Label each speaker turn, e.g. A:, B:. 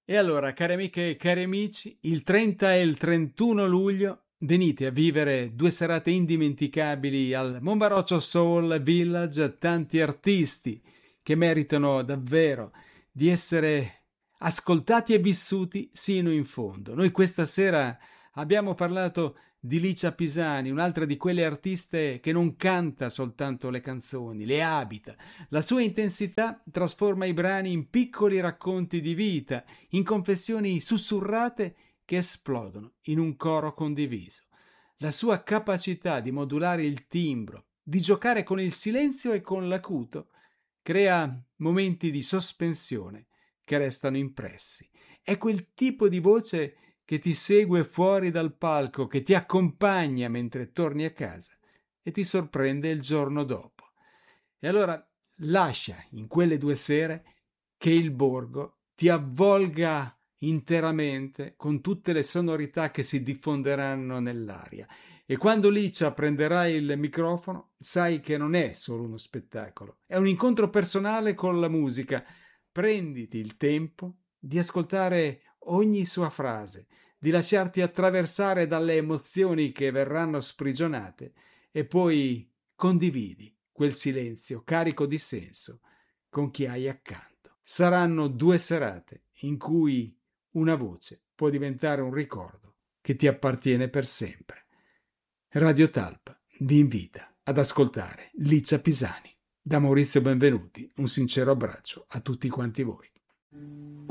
A: E allora, cari amiche e cari amici, il 30 e il 31 luglio venite a vivere 2 serate indimenticabili al Monbaroccio Soul Village, tanti artisti che meritano davvero di essere ascoltati e vissuti sino in fondo. Noi questa sera abbiamo parlato di Licia Pisani, un'altra di quelle artiste che non canta soltanto le canzoni, le abita. La sua intensità trasforma i brani in piccoli racconti di vita, in confessioni sussurrate che esplodono in un coro condiviso. La sua capacità di modulare il timbro, di giocare con il silenzio e con l'acuto, crea momenti di sospensione che restano impressi. È quel tipo di voce che ti segue fuori dal palco, che ti accompagna mentre torni a casa e ti sorprende il giorno dopo. E allora lascia in quelle 2 sere che il borgo ti avvolga interamente con tutte le sonorità che si diffonderanno nell'aria. E quando Licia prenderà il microfono, sai che non è solo uno spettacolo, è un incontro personale con la musica. Prenditi il tempo di ascoltare ogni sua frase, di lasciarti attraversare dalle emozioni che verranno sprigionate e poi condividi quel silenzio carico di senso con chi hai accanto. Saranno 2 serate in cui una voce può diventare un ricordo che ti appartiene per sempre. Radio Talpa vi invita ad ascoltare Licia Pisani. Da Maurizio Benvenuti, un sincero abbraccio a tutti quanti voi.